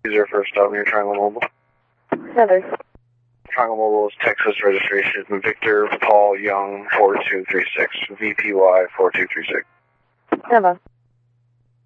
Is your first stop near Triangle Mobile? Heather. Triangle Mobile is Texas registration. Victor Paul Young 4236. VPY 4236. Emma.